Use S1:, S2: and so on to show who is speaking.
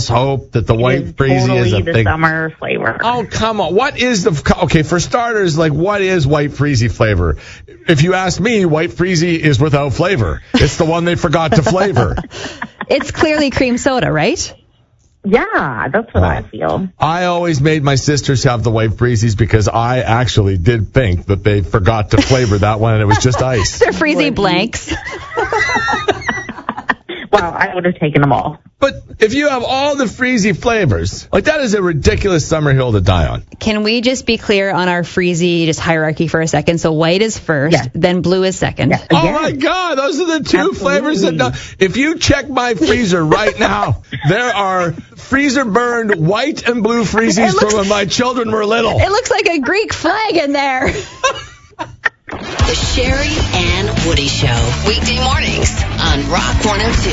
S1: hope that the white freezy is a
S2: the
S1: big
S2: summer flavor.
S1: Oh, come on. What is okay, for starters, like, what is white freezy flavor? If you ask me, white freezy is without flavor. It's the one they forgot to flavor.
S3: It's clearly cream soda, right?
S2: Yeah, that's what I feel.
S1: I always made my sisters have the white freezies because I actually did think that they forgot to flavor that one and it was just ice.
S3: They're freezy blanks.
S2: Well, I would have taken them all.
S1: But if you have all the freezy flavors, like, that is a ridiculous summer hill to die on. Can
S3: we just be clear on our freezy just hierarchy for a second? So white is first, then blue is second.
S2: Yeah.
S1: Oh, my God. Those are the two flavors. If you check my freezer right now, there are freezer-burned white and blue freezies from when my children were little.
S3: It looks like a Greek flag in there.
S4: The Sherry and Woody Show. Weekday mornings on Rock 102.